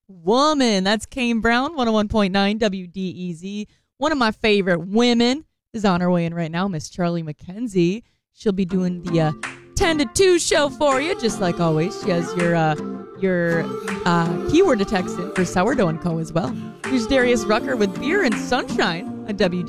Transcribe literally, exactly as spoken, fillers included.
Woman. That's Kane Brown, one oh one point nine W D E Z. One of my favorite women is on her way in right now, Miss Charlie McKenzie. She'll be doing the uh, ten to two show for you, just like always. She has your uh, your uh, keyword detection for Sourdough and Co. as well. Here's Darius Rucker with Beer and Sunshine on W D E Z.